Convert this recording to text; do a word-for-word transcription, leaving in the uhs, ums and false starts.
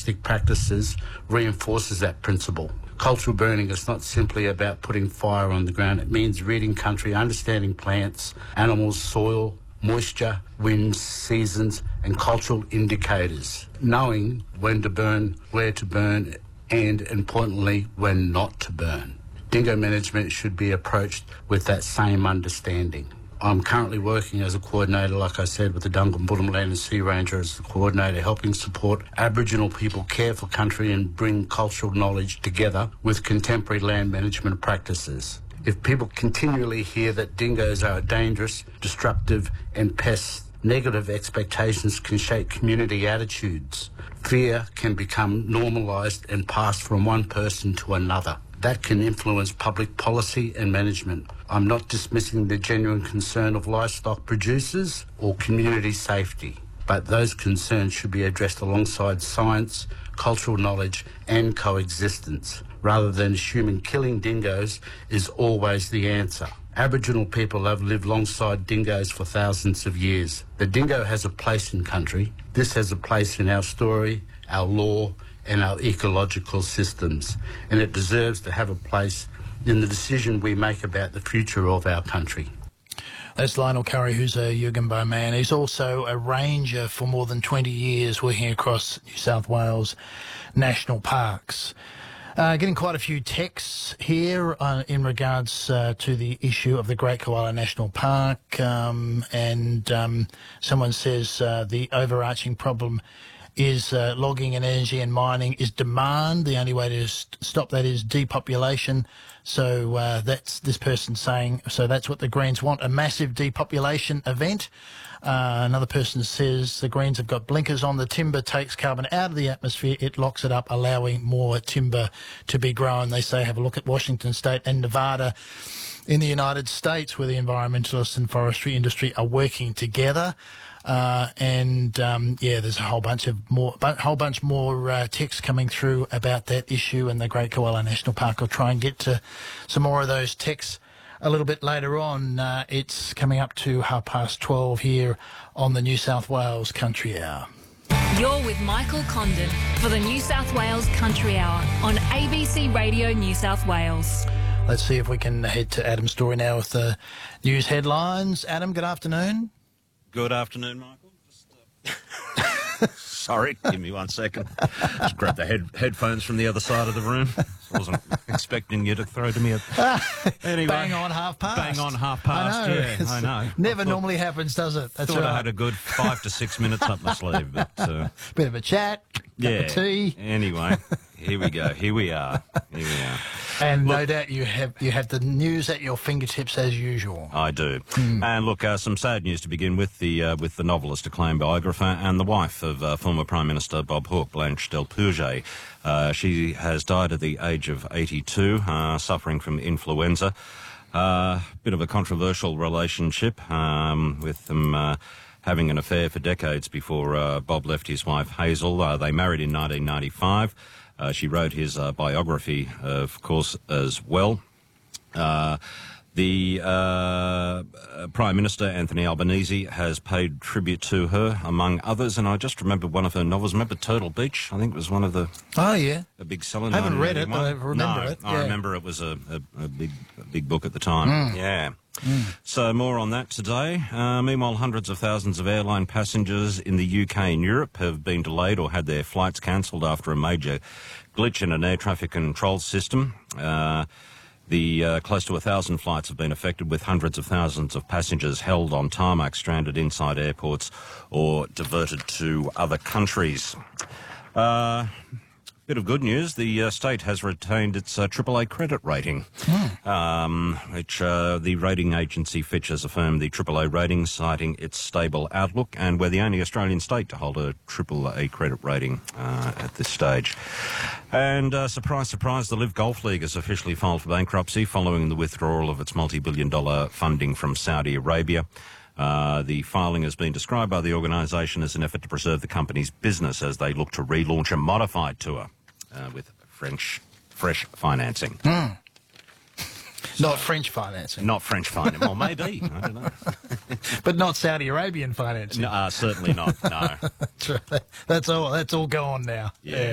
animalistic practices reinforces that principle. Cultural burning is not simply about putting fire on the ground. It means reading country, understanding plants, animals, soil, moisture, winds, seasons, and cultural indicators. Knowing when to burn, where to burn, and, importantly, when not to burn. Dingo management should be approached with that same understanding. I'm currently working as a coordinator, like I said, with the Dunguln Land and Sea Ranger as the coordinator, helping support Aboriginal people care for country and bring cultural knowledge together with contemporary land management practices. If people continually hear that dingoes are dangerous, destructive and pests, negative expectations can shape community attitudes. Fear can become normalised and passed from one person to another. That can influence public policy and management. I'm not dismissing the genuine concern of livestock producers or community safety, but those concerns should be addressed alongside science, cultural knowledge and coexistence, rather than assuming killing dingoes is always the answer. Aboriginal people have lived alongside dingoes for thousands of years. The dingo has a place in country. This has a place in our story, our law, and our ecological systems, and it deserves to have a place in the decision we make about the future of our country. That's Lionel Curry, who's a Yugambeh man. He's also a ranger for more than twenty years, working across New South Wales national parks. Uh, getting quite a few texts here uh, in regards uh, to the issue of the Great Koala National Park, um, and um, someone says uh, the overarching problem is uh, logging and energy and mining is demand. The only way to st- stop that is depopulation. So uh, that's this person saying, so that's what the Greens want, a massive depopulation event. Uh, another person says the Greens have got blinkers on. The timber takes carbon out of the atmosphere. It locks it up, allowing more timber to be grown. They say have a look at Washington State and Nevada in the United States, where the environmentalists and forestry industry are working together. Uh, and um, yeah, there's a whole bunch of more, a whole bunch more uh, texts coming through about that issue and the Great Koala National Park. I'll try and get to some more of those texts a little bit later on. Uh, it's coming up to half past twelve here on the New South Wales Country Hour. You're with Michael Condon for the New South Wales Country Hour on A B C Radio New South Wales. Let's see if we can head to Adam Story now with the news headlines. Adam, good afternoon. Good afternoon, Michael. Just, uh... Sorry, give me one second. Just grab the head headphones from the other side of the room. I wasn't expecting you to throw to me. A... Anyway, bang on half past. Bang on half past. I know. Yeah, I know. Never I thought, normally happens, does it? That's thought right. I had a good five to six minutes up my sleeve, but uh, bit of a chat, cup yeah. of tea. Anyway, here we go. Here we are. Here we are. And look, no doubt you have you have the news at your fingertips as usual. I do. Mm. And look, uh, some sad news to begin with. The uh, with the novelist, acclaimed biographer, and the wife of uh, former Prime Minister Bob Hawke, Blanche Del Puget. Uh, she has died at the age of eighty-two, uh, suffering from influenza. A uh, bit of a controversial relationship um, with them. Uh, having an affair for decades before uh, Bob left his wife Hazel. Uh, they married in nineteen ninety-five. Uh, she wrote his uh, biography, uh, of course, as well. Uh, the uh, Prime Minister, Anthony Albanese, has paid tribute to her, among others, and I just remember one of her novels. Remember Turtle Beach? I think it was one of the... Oh, yeah. A big seller. I haven't read it, but I remember no, it. Yeah. I remember it was a, a, a, big, a big book at the time. Mm. Yeah. Mm. So more on that today. Uh, meanwhile, hundreds of thousands of airline passengers in the U K and Europe have been delayed or had their flights cancelled after a major glitch in an air traffic control system. Uh, the uh, close to a thousand flights have been affected, with hundreds of thousands of passengers held on tarmac, stranded inside airports or diverted to other countries. Uh, Bit of good news, the uh, state has retained its uh, triple A credit rating, mm. um, which uh, the rating agency Fitch has affirmed the triple A rating, citing its stable outlook, and we're the only Australian state to hold a triple A credit rating uh, at this stage. And uh, surprise, surprise, the Live Golf League has officially filed for bankruptcy following the withdrawal of its multi-billion dollar funding from Saudi Arabia. Uh, the filing has been described by the organisation as an effort to preserve the company's business as they look to relaunch a modified tour uh, with French fresh financing. Mm. So, not French financing. Not French financing. Well, maybe. I don't know. But not Saudi Arabian financing. No, uh, certainly not. No. That's right. That's all. That's all gone now. Yeah. yeah.